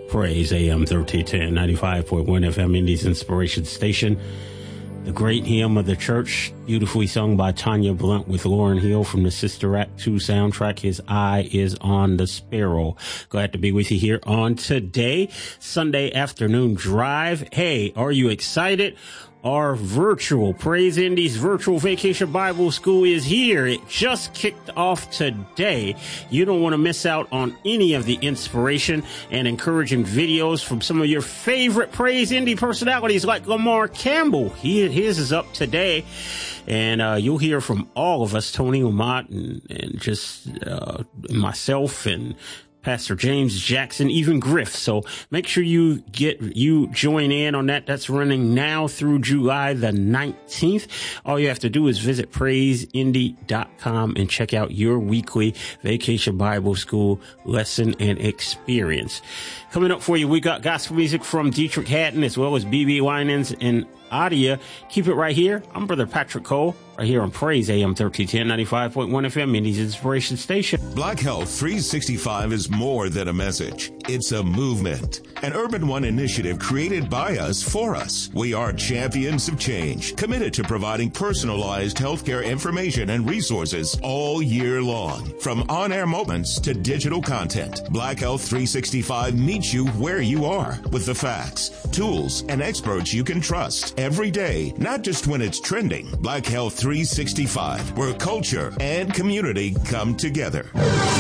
Praise AM 1310, 95.1 FM, Indies Inspiration Station. The great hymn of the church, beautifully sung by Tanya Blunt with Lauren Hill from the Sister Act 2 soundtrack, His Eye is on the Sparrow. Glad to be with you here on today, Sunday afternoon drive. Hey, are you excited? Our virtual Praise Indies virtual vacation Bible school is here. It just kicked off today. You don't want to miss out on any of the inspiration and encouraging videos from some of your favorite Praise Indie personalities like Lamar Campbell. His is up today. And you'll hear from all of us, Tony Lamont and just myself and Pastor James Jackson, even Griff. So make sure you join in on that. That's running now through July the 19th. All you have to do is visit praiseindy.com and check out your weekly Vacation Bible School lesson and experience. Coming up for you, we got gospel music from Dietrich Haddon as well as B.B. Winans and Adia. Keep it right here. I'm Brother Patrick Cole, right here on Praise AM 1310, 95.1 FM, Indies Inspiration Station. Black Health 365 is more than a message. It's a movement. An Urban One initiative created by us for us. We are champions of change, committed to providing personalized healthcare information and resources all year long. From on-air moments to digital content, Black Health 365 meets you where you are with the facts, tools, and experts you can trust every day, not just when it's trending. Black Health 365, where culture and community come together.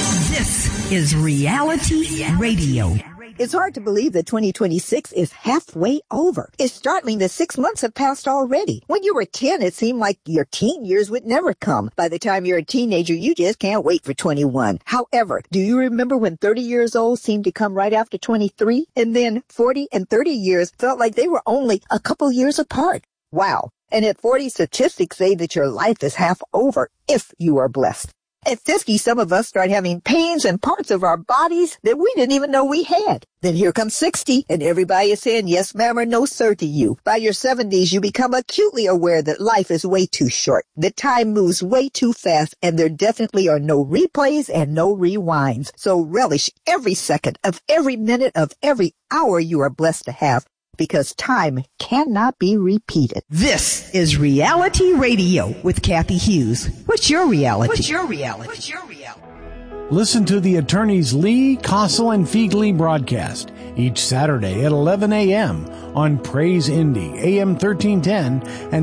This is Reality Radio. It's hard to believe that 2026 is halfway over. It's startling that 6 months have passed already. When you were 10, it seemed like your teen years would never come. By the time you're a teenager, you just can't wait for 21. However, do you remember when 30 years old seemed to come right after 23? And then 40 and 30 years felt like they were only a couple years apart. Wow. And at 40, statistics say that your life is half over if you are blessed. At 50, some of us start having pains in parts of our bodies that we didn't even know we had. Then here comes 60, and everybody is saying yes, ma'am, or no, sir to you. By your 70s, you become acutely aware that life is way too short, that time moves way too fast, and there definitely are no replays and no rewinds. So relish every second of every minute of every hour you are blessed to have, because time cannot be repeated. This is Reality Radio with Kathy Hughes. What's your reality? What's your reality? What's your reality? Listen to the attorneys Lee, Kossel, and Feigley broadcast each Saturday at 11 a.m. on Praise Indy, AM 1310 and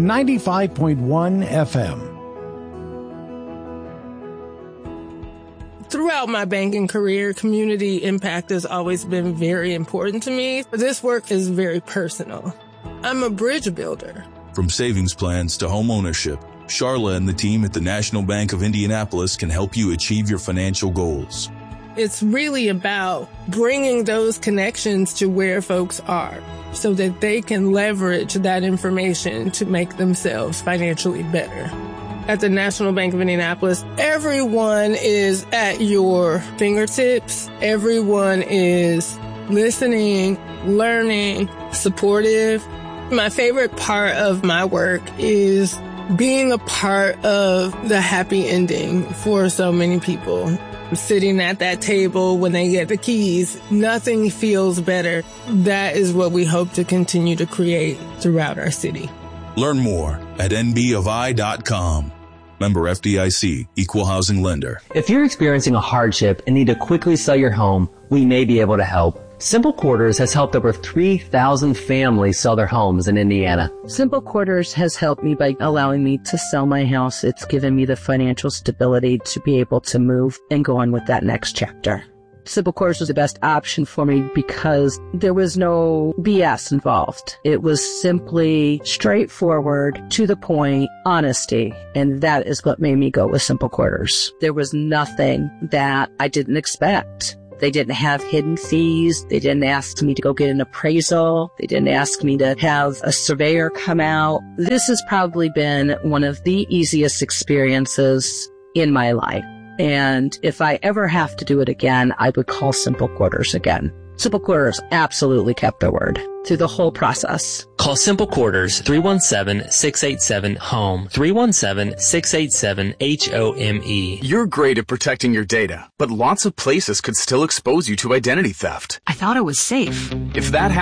95.1 FM. Throughout my banking career, community impact has always been very important to me. This work is very personal. I'm a bridge builder. From savings plans to home ownership, Charla and the team at the National Bank of Indianapolis can help you achieve your financial goals. It's really about bringing those connections to where folks are so that they can leverage that information to make themselves financially better. At the National Bank of Indianapolis, everyone is at your fingertips. Everyone is listening, learning, supportive. My favorite part of my work is being a part of the happy ending for so many people. Sitting at that table when they get the keys, nothing feels better. That is what we hope to continue to create throughout our city. Learn more at nbofi.com. Member FDIC, Equal Housing Lender. If you're experiencing a hardship and need to quickly sell your home, we may be able to help. Simple Quarters has helped over 3,000 families sell their homes in Indiana. Simple Quarters has helped me by allowing me to sell my house. It's given me the financial stability to be able to move and go on with that next chapter. Simple Quarters was the best option for me because there was no BS involved. It was simply straightforward, to the point, honesty. And that is what made me go with Simple Quarters. There was nothing that I didn't expect. They didn't have hidden fees. They didn't ask me to go get an appraisal. They didn't ask me to have a surveyor come out. This has probably been one of the easiest experiences in my life. And if I ever have to do it again, I would call Simple Quarters again. Simple Quarters absolutely kept their word through the whole process. Call Simple Quarters 317-687-HOME, 317-687-HOME. You're great at protecting your data, but lots of places could still expose you to identity theft. I thought it was safe. If that happens,